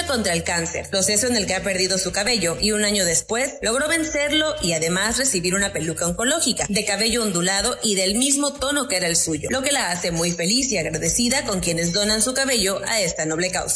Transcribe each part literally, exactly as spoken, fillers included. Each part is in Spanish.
lucha contra el cáncer, proceso en el que ha perdido su cabello y un año después logró vencerlo y además recibir una peluca oncológica, de cabello ondulado y del mismo tono que era el suyo, lo que la hace muy feliz y agradecida con quienes donan su cabello a esta noble causa.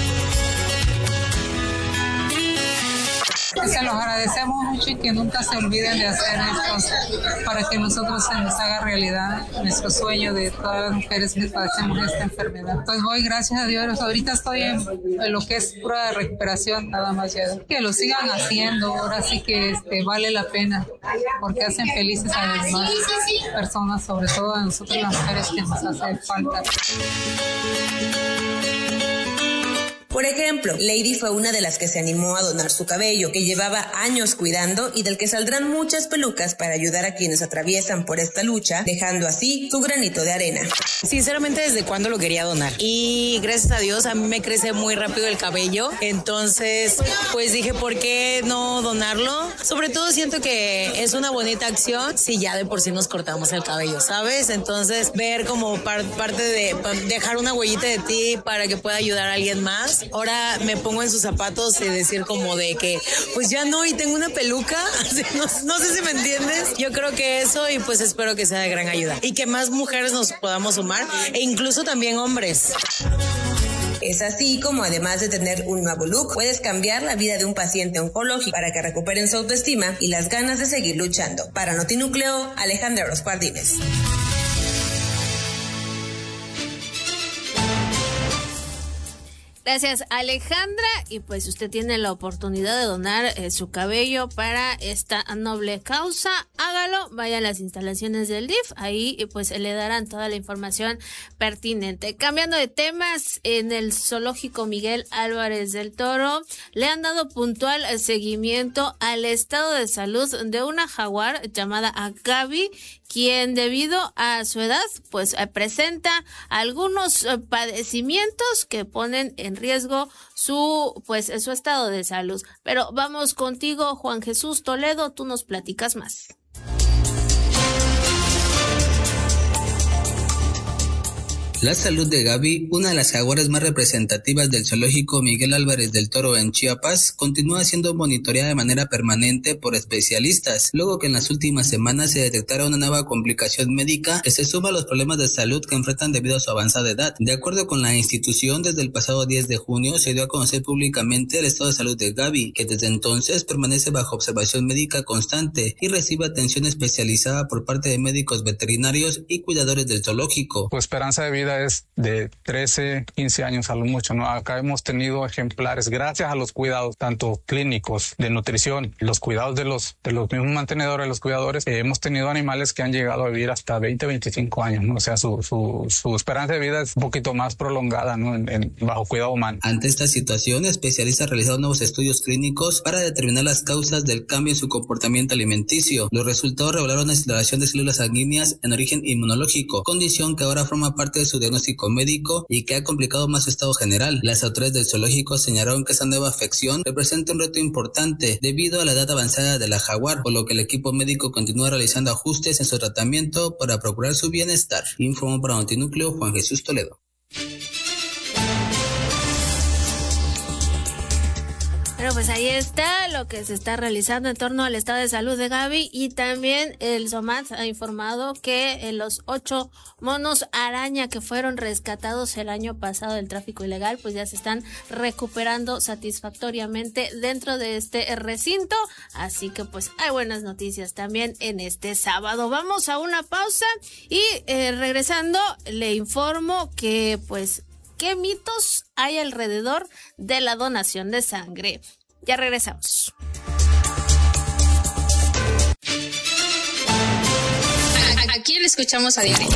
Se los agradecemos mucho y que nunca se olviden de hacer esto para que nosotros se nos haga realidad nuestro sueño de todas las mujeres que padecemos esta enfermedad. Pues hoy, gracias a Dios, ahorita estoy en, en lo que es prueba de recuperación, nada más ya. Que lo sigan haciendo, ahora sí que este, vale la pena, porque hacen felices a las demás personas, sobre todo a nosotros las mujeres que nos hace falta. Por ejemplo, Lady fue una de las que se animó a donar su cabello, que llevaba años cuidando y del que saldrán muchas pelucas para ayudar a quienes atraviesan por esta lucha, dejando así su granito de arena. Sinceramente, desde cuando lo quería donar y gracias a Dios a mí me crece muy rápido el cabello, entonces pues dije, ¿por qué no donarlo? Sobre todo siento que es una bonita acción si ya de por sí nos cortamos el cabello, ¿sabes? Entonces ver como par- parte de dejar una huellita de ti para que pueda ayudar a alguien más. Ahora me pongo en sus zapatos y decir como de que pues ya no y tengo una peluca, no, no sé si me entiendes. Yo creo que eso y pues espero que sea de gran ayuda y que más mujeres nos podamos sumar e incluso también hombres. Es así como además de tener un nuevo look, puedes cambiar la vida de un paciente oncológico para que recuperen su autoestima y las ganas de seguir luchando. Para Notinúcleo, Alejandra Orozco Ardínez. Gracias, Alejandra. Y pues usted tiene la oportunidad de donar eh, su cabello para esta noble causa. Hágalo, vaya a las instalaciones del D I F, ahí pues le darán toda la información pertinente. Cambiando de temas, en el zoológico Miguel Álvarez del Toro le han dado puntual seguimiento al estado de salud de una jaguar llamada Gaby, quien debido a su edad pues presenta algunos padecimientos que ponen en riesgo su pues su estado de salud. Pero vamos contigo, Juan Jesús Toledo, tú nos platicas más. La salud de Gaby, una de las jaguares más representativas del zoológico Miguel Álvarez del Toro en Chiapas, continúa siendo monitoreada de manera permanente por especialistas, luego que en las últimas semanas se detectara una nueva complicación médica que se suma a los problemas de salud que enfrentan debido a su avanzada edad. De acuerdo con la institución, desde el pasado diez de junio se dio a conocer públicamente el estado de salud de Gaby, que desde entonces permanece bajo observación médica constante y recibe atención especializada por parte de médicos veterinarios y cuidadores del zoológico. Su esperanza de vida es de trece, quince años a lo mucho, ¿no? Acá hemos tenido ejemplares gracias a los cuidados tanto clínicos, de nutrición, los cuidados de los de los mismos mantenedores, los cuidadores, eh, hemos tenido animales que han llegado a vivir hasta veinte, veinticinco años, ¿no? O sea, su su su esperanza de vida es un poquito más prolongada, ¿no? En, en, bajo cuidado humano. Ante esta situación, especialistas realizaron nuevos estudios clínicos para determinar las causas del cambio en su comportamiento alimenticio. Los resultados revelaron una aceleración de células sanguíneas en origen inmunológico, condición que ahora forma parte de su diagnóstico médico y que ha complicado más su estado general. Las autoridades del zoológico señalaron que esta nueva afección representa un reto importante debido a la edad avanzada de la jaguar, por lo que el equipo médico continúa realizando ajustes en su tratamiento para procurar su bienestar. Informó para Notinúcleo Juan Jesús Toledo. Bueno, pues ahí está lo que se está realizando en torno al estado de salud de Gaby, y también el SOMAT ha informado que los ocho monos araña que fueron rescatados el año pasado del tráfico ilegal pues ya se están recuperando satisfactoriamente dentro de este recinto, así que pues hay buenas noticias también en este sábado. Vamos a una pausa y eh, regresando le informo que pues ¿qué mitos hay alrededor de la donación de sangre? Ya regresamos. ¿A, a quién le escuchamos a diario?